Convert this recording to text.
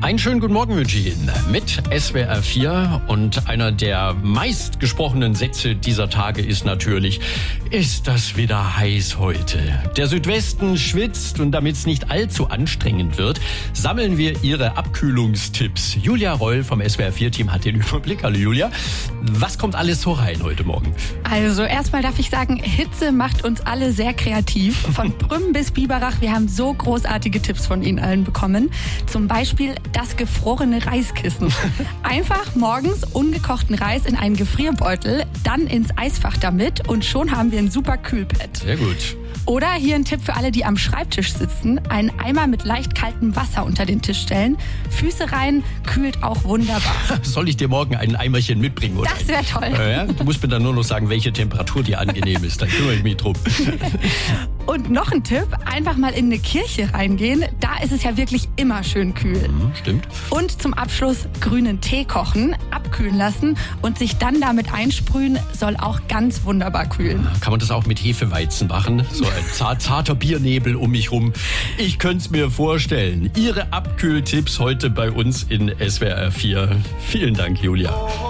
Einen schönen guten Morgen wünsche ich Ihnen mit SWR 4 und einer der meistgesprochenen Sätze dieser Tage ist natürlich, ist das wieder heiß heute? Der Südwesten schwitzt und damit es nicht allzu anstrengend wird, sammeln wir Ihre Abkühlungstipps. Julia Reul vom SWR 4 Team hat den Überblick. Hallo Julia, was kommt alles so rein heute Morgen? Also erstmal darf ich sagen, Hitze macht uns alle sehr kreativ. Von Prüm bis Biberach, wir haben so großartige Tipps von Ihnen allen bekommen. Zum Beispiel das gefrorene Reiskissen. Einfach morgens ungekochten Reis in einen Gefrierbeutel, dann ins Eisfach damit und schon haben wir ein super Kühlpad. Sehr gut. Oder hier ein Tipp für alle, die am Schreibtisch sitzen. Einen Eimer mit leicht kaltem Wasser unter den Tisch stellen. Füße rein, kühlt auch wunderbar. Soll ich dir morgen ein Eimerchen mitbringen? Oder? Das wäre toll. Ja, du musst mir dann nur noch sagen, welche Temperatur dir angenehm ist. Dann kümmere ich mich drum. Und noch ein Tipp, einfach mal in eine Kirche reingehen. Da ist es ja wirklich immer schön kühl. Stimmt. Und zum Abschluss grünen Tee kochen, abkühlen lassen und sich dann damit einsprühen, soll auch ganz wunderbar kühlen. Kann man das auch mit Hefeweizen machen? So ein zarter Biernebel um mich rum. Ich könnte es mir vorstellen. Ihre Abkühltipps heute bei uns in SWR 4. Vielen Dank, Julia.